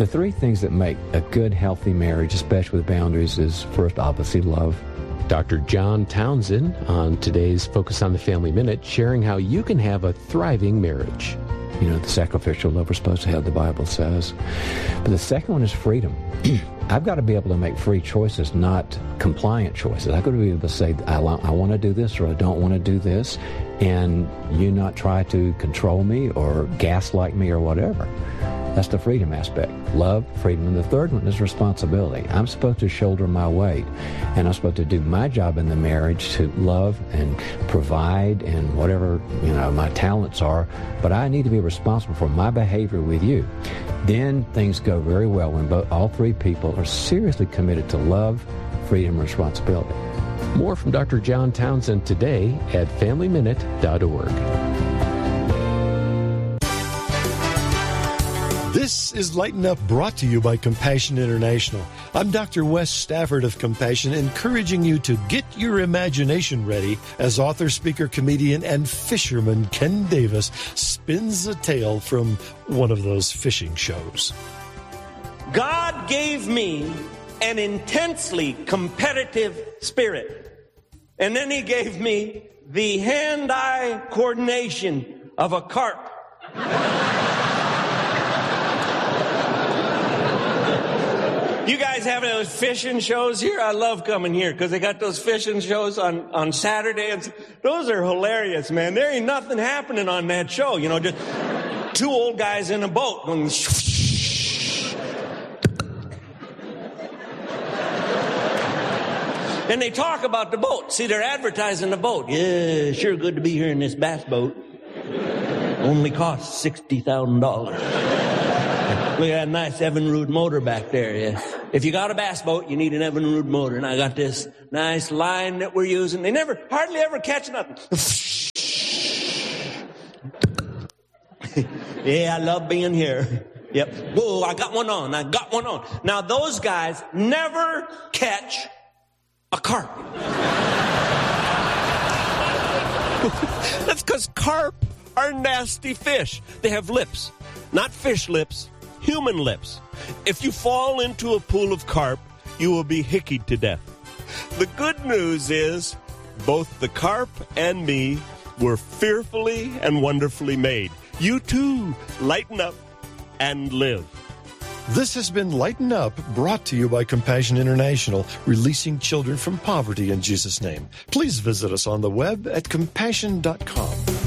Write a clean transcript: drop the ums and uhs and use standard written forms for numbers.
The three things that make a good, healthy marriage, especially with boundaries, is first, obviously, love. Dr. John Townsend on today's Focus on the Family Minute, sharing how you can have a thriving marriage. You know, the sacrificial love we're supposed to have, the Bible says. But the second one is freedom. I've got to be able to make free choices, not compliant choices. I've got to be able to say, I want to do this or I don't want to do this, and you not try to control me or gaslight me or whatever. That's the freedom aspect. Love, freedom. And the third one is responsibility. I'm supposed to shoulder my weight, and I'm supposed to do my job in the marriage to love and provide and whatever, my talents are, but I need to be responsible for my behavior with you. Then things go very well when all three people are seriously committed to love, freedom, and responsibility. More from Dr. John Townsend today at FamilyMinute.org. This is Lighten Up, brought to you by Compassion International. I'm Dr. Wes Stafford of Compassion, encouraging you to get your imagination ready as author, speaker, comedian, and fisherman Ken Davis spins a tale from one of those fishing shows. God gave me an intensely competitive spirit, and then He gave me the hand-eye coordination of a carp. You guys have those fishing shows here? I love coming here because they got those fishing shows on Saturday. Those are hilarious, man. There ain't nothing happening on that show. Just two old guys in a boat going and they talk about the boat. See, they're advertising the boat. Yeah, sure good to be here in this bass boat. Only costs $60,000. Look at that nice Evinrude motor back there, yeah. If you got a bass boat, you need an Evinrude motor. And I got this nice line that we're using. They hardly ever catch nothing. Yeah, I love being here. Yep. Whoa, I got one on. Now, those guys never catch a carp. That's because carp are nasty fish. They have lips. Not fish lips. Human lips. If you fall into a pool of carp, you will be hickied to death. The good news is both the carp and me were fearfully and wonderfully made. You too, lighten up and live. This has been Lighten Up, brought to you by Compassion International, releasing children from poverty in Jesus' name. Please visit us on the web at compassion.com.